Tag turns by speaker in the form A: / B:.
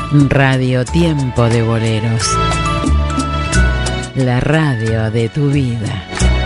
A: Radio Tiempo de Boleros. La radio de tu vida.